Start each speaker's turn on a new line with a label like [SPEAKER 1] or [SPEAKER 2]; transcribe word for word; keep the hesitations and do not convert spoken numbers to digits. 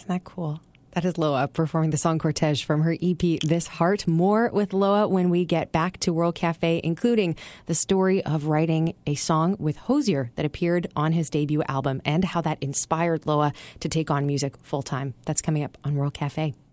[SPEAKER 1] Isn't that cool? That is Loa performing the song Cortege from her E P, This Heart. More with Loa when we get back to World Cafe, including the story of writing a song with Hozier that appeared on his debut album and how that inspired Loa to take on music full time. That's coming up on World Cafe.